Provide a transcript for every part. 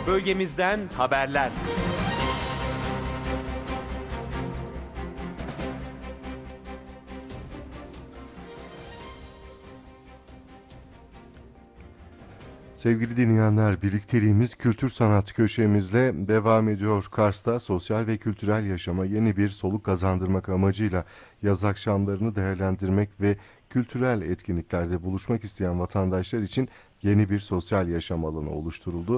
Bölgemizden haberler. Sevgili dinleyenler, birlikteliğimiz kültür sanat köşemizle devam ediyor. Kars'ta sosyal ve kültürel yaşama yeni bir soluk kazandırmak amacıyla yaz akşamlarını değerlendirmek ve kültürel etkinliklerde buluşmak isteyen vatandaşlar için yeni bir sosyal yaşam alanı oluşturuldu.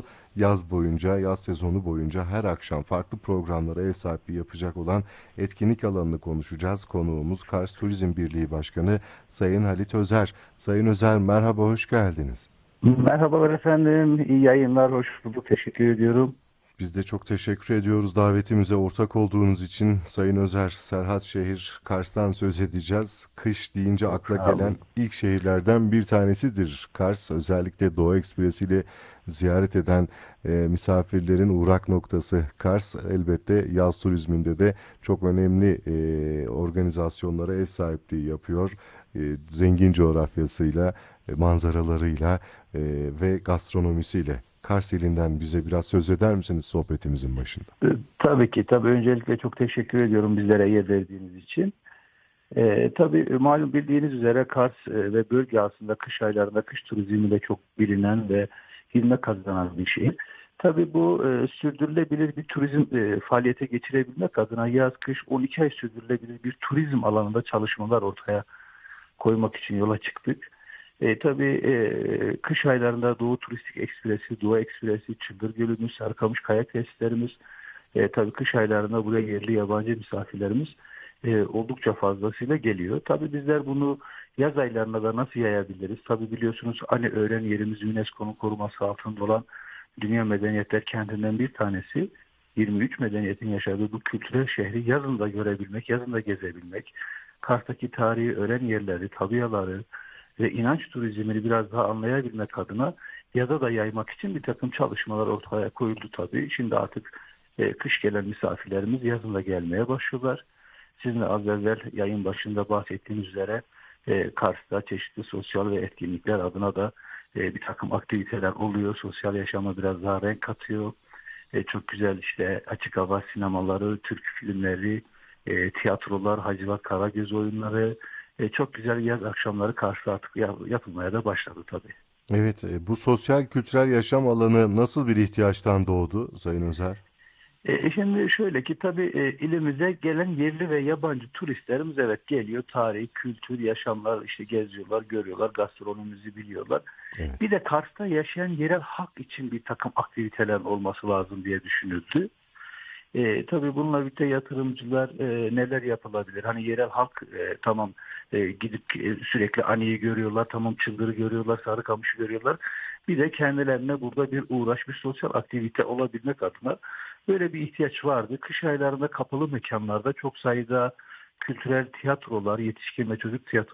Yaz sezonu boyunca her akşam farklı programlara ev sahipliği yapacak olan etkinlik alanını konuşacağız. Konuğumuz Kars Turizm Birliği Başkanı Sayın Halit Özer. Sayın Özer, merhaba, hoş geldiniz. Merhabalar efendim, iyi yayınlar, hoş bulduk, teşekkür ediyorum. Biz de çok teşekkür ediyoruz davetimize ortak olduğunuz için. Sayın Özer, Serhatşehir, Kars'tan söz edeceğiz. Kış deyince Çok akla sağ gelen olun. ilk şehirlerden bir tanesidir Kars. Özellikle Doğu Ekspresi ile ziyaret eden misafirlerin uğrak noktası Kars. Elbette yaz turizminde de çok önemli organizasyonlara ev sahipliği yapıyor. Zengin coğrafyasıyla, manzaralarıyla ve gastronomisiyle. Kars ilinden bize biraz söz eder misiniz sohbetimizin başında? Tabii ki, tabii öncelikle çok teşekkür ediyorum bizlere yer verdiğiniz için. Tabii malum bildiğiniz üzere Kars ve bölge aslında kış aylarında kış turizmiyle çok bilinen ve hizmet kazanan bir şehir. Tabii bu sürdürülebilir bir turizm faaliyete geçirebilmek adına yaz kış 12 ay sürdürülebilir bir turizm alanında çalışmalar ortaya koymak için yola çıktık. Tabii kış aylarında Doğu Turistik Ekspresi, Doğu Ekspresi, Çıldır Gölü'nüz, Sarıkamış kayak tesislerimiz, tabii kış aylarında buraya yerli yabancı misafirlerimiz oldukça fazlasıyla geliyor. Tabii bizler bunu yaz aylarına da nasıl yayabiliriz? Tabii biliyorsunuz hani öğren yerimiz UNESCO'nun koruması altında olan Dünya Medeniyetler Kenti'nden bir tanesi. 23 medeniyetin yaşadığı bu kültürel şehri yazın da görebilmek, yazın da gezebilmek, Kars'taki tarihi öğren yerleri, tabiaları ve inanç turizmini biraz daha anlayabilmek adına yaza da yaymak için bir takım çalışmalar ortaya koyuldu tabii. Şimdi artık kış gelen misafirlerimiz yazın da gelmeye başlıyorlar. Sizin de az evvel yayın başında bahsettiğiniz üzere Kars'ta çeşitli sosyal ve etkinlikler adına da bir takım aktiviteler oluyor. Sosyal yaşama biraz daha renk katıyor. Çok güzel işte açık hava sinemaları, Türk filmleri, tiyatrolar, Hacivat Karagöz oyunları, çok güzel yaz akşamları Kars'ta artık yapılmaya da başladı tabii. Evet, bu sosyal kültürel yaşam alanı nasıl bir ihtiyaçtan doğdu Sayın Özer? Şimdi şöyle ki tabii ilimize gelen yerli ve yabancı turistlerimiz evet geliyor. Tarih, kültür, yaşamlar işte geziyorlar, görüyorlar, gastronomimizi biliyorlar. Evet. Bir de Kars'ta yaşayan yerel halk için bir takım aktiviteler olması lazım diye düşünüldü. Tabii bununla birlikte yatırımcılar neler yapılabilir? Hani yerel halk tamam gidip sürekli Ani'yi görüyorlar, tamam Çıldır'ı görüyorlar, Sarıkamış'ı görüyorlar. Bir de kendilerine burada bir uğraş, bir sosyal aktivite olabilmek adına böyle bir ihtiyaç vardı. Kış aylarında kapalı mekanlarda çok sayıda kültürel tiyatrolar, yetişkin ve çocuk tiyatroları